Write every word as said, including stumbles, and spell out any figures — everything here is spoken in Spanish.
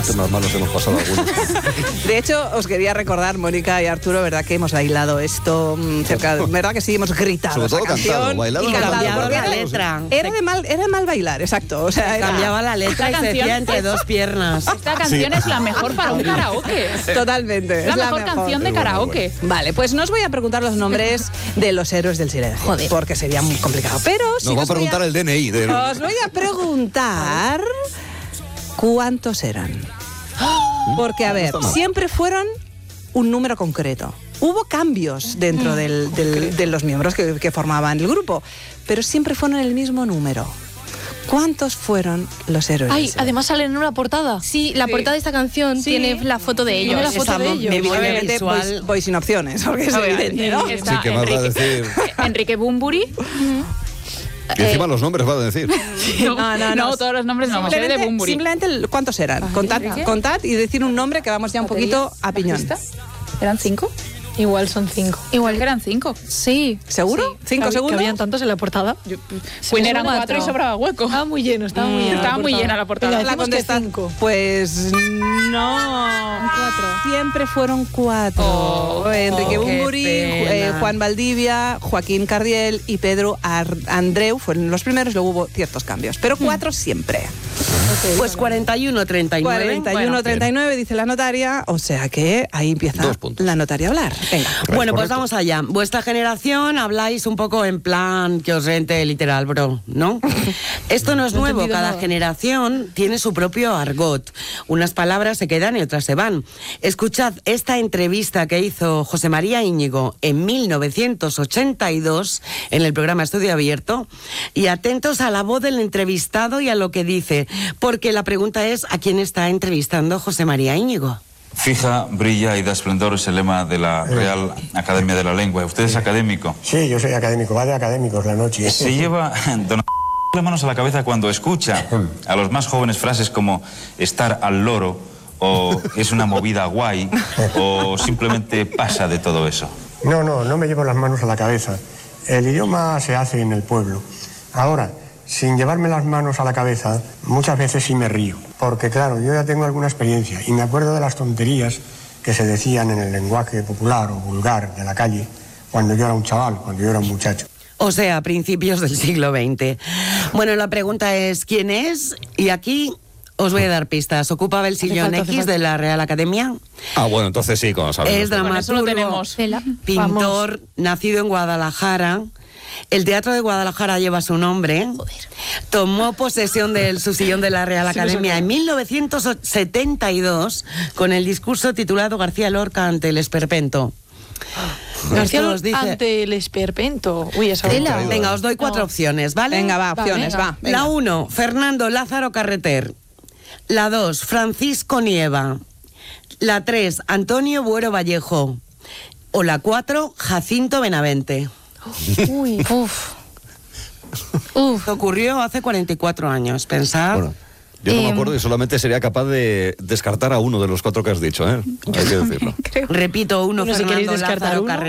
meter las manos en los pasados algunos. De hecho, os quería recordar, Mónica y Arturo, ¿verdad que hemos bailado esto cerca? ¿Verdad que sí? Hemos gritado Sobre todo esa canción cantado, bailado y no cantado, tanto, porque la era, letra. era de mal, era de mal bailar, exacto. O sea, era, Cambiaba la letra y se decía entre dos piernas. Esta canción Sí. es la mejor para un karaoke. totalmente. La es mejor canción de Muy bueno, karaoke. Vale, pues no os voy a preguntar los nombres de los héroes del silencio. Joder. Porque sería muy complicado. Pero sí Nos va a os voy preguntar el D N I. De... Os voy a preguntar cuántos eran. Porque, a ver, siempre fueron un número concreto. Hubo cambios dentro del, del, de los miembros que, que formaban el grupo, pero siempre fueron el mismo número. ¿Cuántos fueron los héroes? Ay, además salen en una portada. Sí, la Sí. portada de esta canción Sí. tiene la foto de ellos. Tiene la foto Esa de mo- ellos. memoria Obviamente visual. voy, voy sin opciones, porque es A ver, evidente, ¿no? está Sí, que más va a Enrique, decir. Enrique Bumburi. Y encima los nombres va a decir. No, no, no. todos los nombres no, me sé de Simplemente, Bumburi. simplemente el- ¿cuántos eran? Contad, Enrique. contad y decir un nombre que vamos ya un poquito a piñón. ¿Eran cinco? Igual son cinco. Igual que eran cinco. Sí. ¿Seguro? ¿Cinco Hab- segundos? Que habían tantos en la portada. Yo, Pues me eran suena cuatro y cuatro. sobraba hueco. Estaba muy lleno, estaba muy lleno. Estaba muy llena la portada. Venga, La decimos que contesta- cinco. Pues no. Cuatro. Siempre fueron cuatro. Oh, Enrique oh, qué Bumburi, pena. eh, Juan Valdivia, Joaquín Cardiel y Pedro Ar- Andreu fueron los primeros, luego hubo ciertos cambios. Pero cuatro siempre. Pues cuarenta y uno treinta y nueve. cuarenta y uno treinta y nueve dice la notaria, o sea que ahí empieza Dos puntos. la notaria a hablar. Venga. Bueno, pues Correcto. vamos allá. Vuestra generación habláis un poco en plan que os rente literal, bro, ¿no? Esto no es No he nuevo. entendido Cada nada. generación tiene su propio argot. Unas palabras se quedan y otras se van. Escuchad esta entrevista que hizo José María Íñigo en mil novecientos ochenta y dos en el programa Estudio Abierto y atentos a la voz del entrevistado y a lo que dice, porque la pregunta es ¿a quién está entrevistando José María Íñigo? Fija, brilla y da esplendor es el lema de la Real Academia de la Lengua. Usted es académico. Sí, yo soy académico, va de académicos la noche. Se lleva don las manos a la cabeza cuando escucha a los más jóvenes frases como estar al loro o es una movida guay o simplemente pasa de todo eso. No, no, no me llevo las manos a la cabeza. El idioma se hace en el pueblo. Ahora, sin llevarme las manos a la cabeza, muchas veces sí me río. Porque claro, yo ya tengo alguna experiencia y me acuerdo de las tonterías que se decían en el lenguaje popular o vulgar de la calle cuando yo era un chaval, cuando yo era un muchacho. O sea, a principios del siglo veinte. Bueno, la pregunta es, ¿quién es? Y aquí os voy a dar pistas. ¿Ocupaba el sillón falta, hace X falta. de la Real Academia? Ah, bueno, entonces sí, como sabemos. Es Con eso lo dramaturgo, tenemos. Vela. pintor, nacido en Guadalajara. El Teatro de Guadalajara lleva su nombre. Tomó posesión de su sillón de la Real Academia en mil novecientos setenta y dos con el discurso titulado García Lorca ante el esperpento. García Esto os dice- ante el esperpento. Uy, esa Tela. boca. Venga, os doy cuatro No. opciones, ¿vale? Venga, va, Va, opciones, venga. va. venga. La uno, Fernando Lázaro Carreter. La dos, Francisco Nieva. La tres, Antonio Buero Vallejo. O la cuatro, Jacinto Benavente. Uy, uf. Uf. Ocurrió hace cuarenta y cuatro años, pensad. Bueno, yo no me Em. acuerdo y solamente sería capaz de descartar a uno de los cuatro que has dicho, ¿eh? Hay que decirlo. Repito, uno, Bueno, si queréis Fernando descartar Lázaro uno. Carreter.